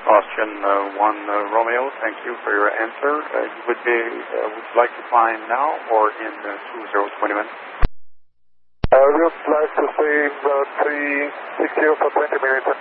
Austrian 1 Romeo, thank you for your answer. Would you like to climb now or in 2021? I would like to say 360 for 20 minutes.